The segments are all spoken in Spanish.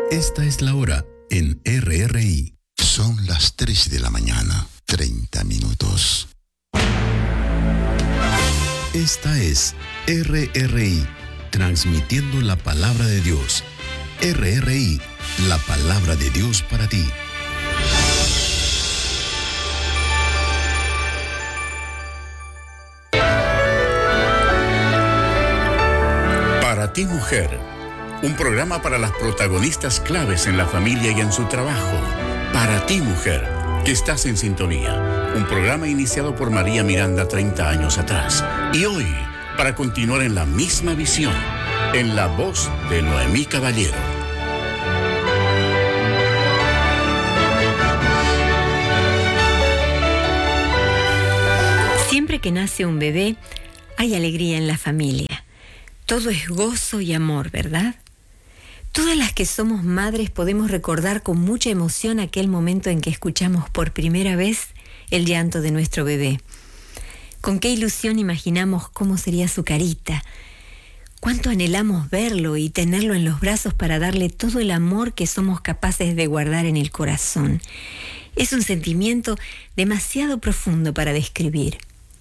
Esta es la hora en RRI. Son las 3 de la mañana, 30 minutos. Esta es RRI, transmitiendo la palabra de Dios. RRI, la palabra de Dios para ti. Para ti, mujer, un programa para las protagonistas claves en la familia y en su trabajo. Para ti, mujer, que estás en sintonía. Un programa iniciado por María Miranda 30 años atrás. Y hoy, para continuar en la misma visión, en la voz de Noemí Caballero. Siempre que nace un bebé, hay alegría en la familia. Todo es gozo y amor, ¿verdad? Todas las que somos madres podemos recordar con mucha emoción aquel momento en que escuchamos por primera vez el llanto de nuestro bebé. Con qué ilusión imaginamos cómo sería su carita. Cuánto anhelamos verlo y tenerlo en los brazos para darle todo el amor que somos capaces de guardar en el corazón. Es un sentimiento demasiado profundo para describir.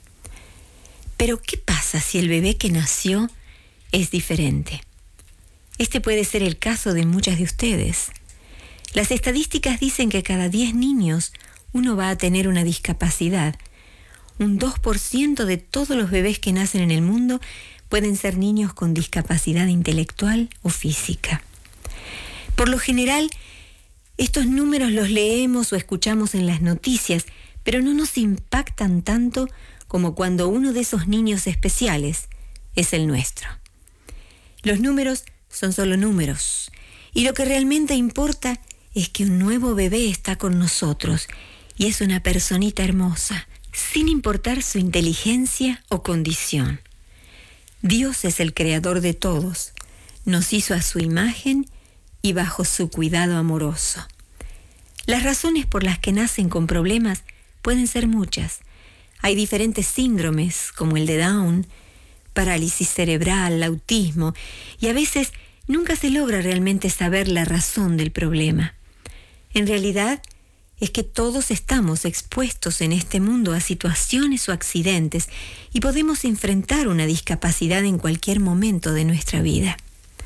Pero ¿qué pasa si el bebé que nació es diferente? Este puede ser el caso de muchas de ustedes. Las estadísticas dicen que cada 10 niños uno va a tener una discapacidad. Un 2% de todos los bebés que nacen en el mundo pueden ser niños con discapacidad intelectual o física. Por lo general, estos números los leemos o escuchamos en las noticias, pero no nos impactan tanto como cuando uno de esos niños especiales es el nuestro. Los números son solo números, y lo que realmente importa es que un nuevo bebé está con nosotros y es una personita hermosa, sin importar su inteligencia o condición. Dios es el creador de todos, nos hizo a su imagen y bajo su cuidado amoroso. Las razones por las que nacen con problemas pueden ser muchas. Hay diferentes síndromes, como el de Down, parálisis cerebral, autismo, y a veces nunca se logra realmente saber la razón del problema. En realidad, es que todos estamos expuestos en este mundo a situaciones o accidentes y podemos enfrentar una discapacidad en cualquier momento de nuestra vida.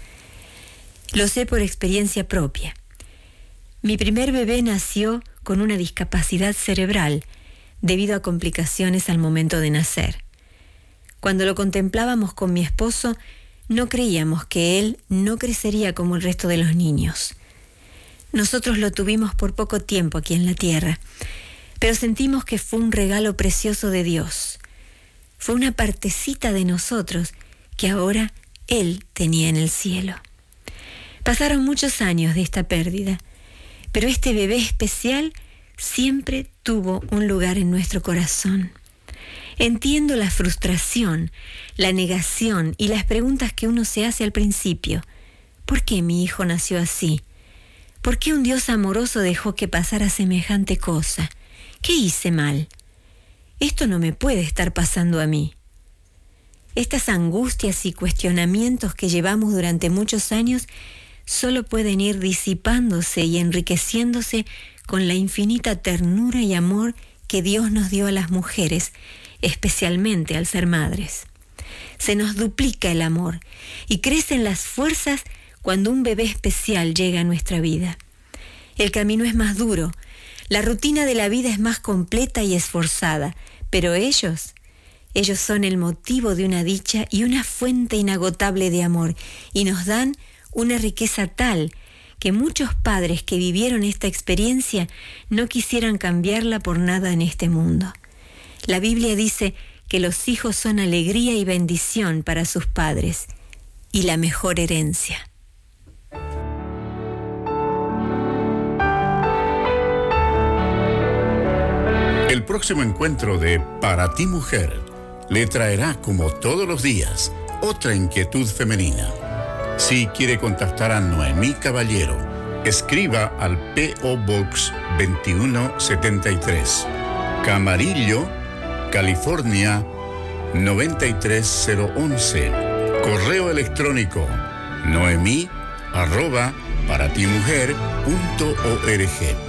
Lo sé por experiencia propia. Mi primer bebé nació con una discapacidad cerebral debido a complicaciones al momento de nacer. Cuando lo contemplábamos con mi esposo, no creíamos que él no crecería como el resto de los niños. Nosotros lo tuvimos por poco tiempo aquí en la tierra, pero sentimos que fue un regalo precioso de Dios. Fue una partecita de nosotros que ahora Él tenía en el cielo. Pasaron muchos años de esta pérdida, pero este bebé especial siempre tuvo un lugar en nuestro corazón. Entiendo la frustración, la negación y las preguntas que uno se hace al principio. ¿Por qué mi hijo nació así? ¿Por qué un Dios amoroso dejó que pasara semejante cosa? ¿Qué hice mal? Esto no me puede estar pasando a mí. Estas angustias y cuestionamientos que llevamos durante muchos años solo pueden ir disipándose y enriqueciéndose con la infinita ternura y amor que Dios nos dio a las mujeres, especialmente al ser madres. Se nos duplica el amor y crecen las fuerzas cuando un bebé especial llega a nuestra vida. El camino es más duro, la rutina de la vida es más completa y esforzada, pero ellos son el motivo de una dicha y una fuente inagotable de amor, y nos dan una riqueza tal que muchos padres que vivieron esta experiencia no quisieran cambiarla por nada en este mundo. La Biblia dice que los hijos son alegría y bendición para sus padres y la mejor herencia. El próximo encuentro de Para ti, mujer le traerá, como todos los días, otra inquietud femenina. Si quiere contactar a Noemí Caballero, escriba al P.O. Box 2173, Camarillo, California 93011. Correo electrónico noemi@rri.org. @paratimujer.org.